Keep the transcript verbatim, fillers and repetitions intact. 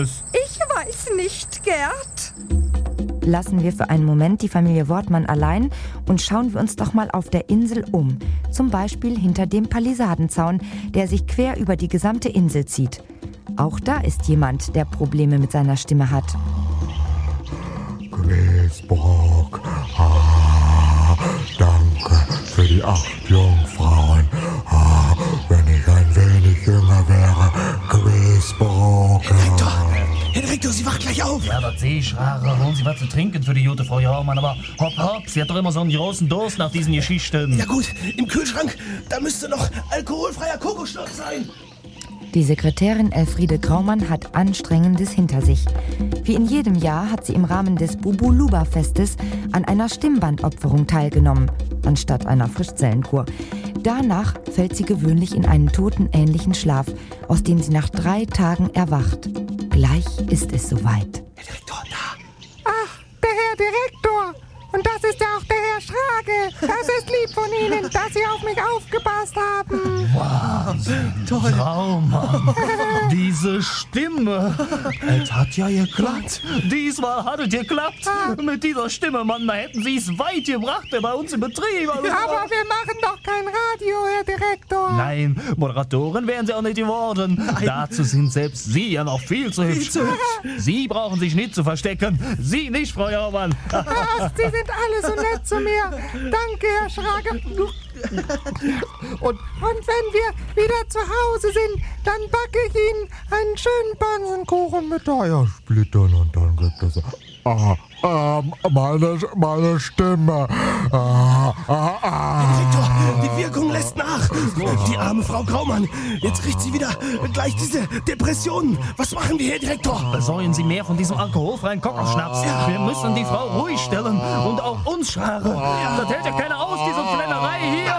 Ich weiß nicht, Gerd. Lassen wir für einen Moment die Familie Wortmann allein und schauen wir uns doch mal auf der Insel um. Zum Beispiel hinter dem Palisadenzaun, der sich quer über die gesamte Insel zieht. Auch da ist jemand, der Probleme mit seiner Stimme hat. Griesbrock, ah, danke für die acht Jungfrauen. Ah, wenn ich ein wenig jünger wäre, Griesbrock. Herr Direktor, Herr Direktor, sie wacht gleich auf. Ja, das sehe ich, Schrager. Holen Sie was zu trinken für die gute Frau Jaumann. Aber hopp, hopp, sie hat doch immer so einen großen Durst nach diesen Geschichten. Ja gut, im Kühlschrank, da müsste noch alkoholfreier Kokosstoff sein. Die Sekretärin Elfriede Graumann hat Anstrengendes hinter sich. Wie in jedem Jahr hat sie im Rahmen des Bubu-Luba-Festes an einer Stimmbandopferung teilgenommen, anstatt einer Frischzellenkur. Danach fällt sie gewöhnlich in einen totenähnlichen Schlaf, aus dem sie nach drei Tagen erwacht. Gleich ist es soweit. Herr Direktor, da. Ach, der Herr Direktor. Und das ist ja auch der Herr Schrage. Das ist lieb von Ihnen, dass Sie auf mich aufgepasst haben. Wahnsinn, toll. Graumann, diese Stimme. Es hat ja geklappt. Diesmal hat es geklappt. Ah. Mit dieser Stimme, Mann, da hätten Sie es weit gebracht bei uns im Betrieb. Also aber wir machen doch kein Radio, Herr Direktor. Nein, Moderatorin wären Sie auch nicht geworden. Nein. Dazu sind selbst Sie ja noch viel zu hübsch. Viel zu hübsch. Sie brauchen sich nicht zu verstecken. Sie nicht, Frau Jaumann. Ach, Sie sind alle so nett zu mir. Danke, Herr Schrage. Und, und wenn wir wieder zu Hause sind, dann backe ich Ihnen einen schönen Bansenkuchen mit Eiersplittern und dann gibt es... Ah, ah, meine, meine Stimme. Ah, ah, ah. Herr Direktor, die Wirkung lässt nach. Die arme Frau Graumann. Jetzt kriegt sie wieder gleich diese Depressionen. Was machen wir, Herr Direktor? Besorgen Sie mehr von diesem alkoholfreien Kokosschnaps. Ja. Wir müssen die Frau ruhig stellen und auch uns, Schrager. Das hält ja keiner aus, diese Flennerei hier.